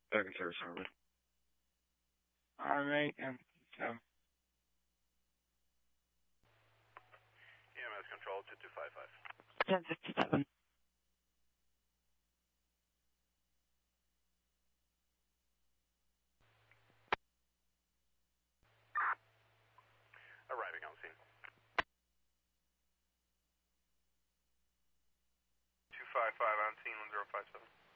Second service over. Alright, and so. EMS control 2255. 1057. Arriving on scene. 255 on scene 1057.